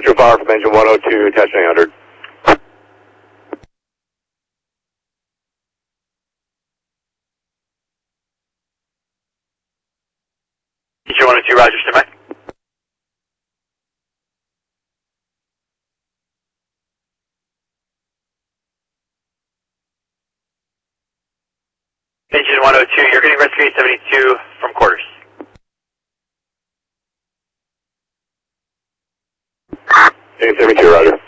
Metro Power from engine 102, attach 900. Teacher 102, Roger, stand by. Engine 102, you're getting rescue 872 from quarters. Engine 72, Roger.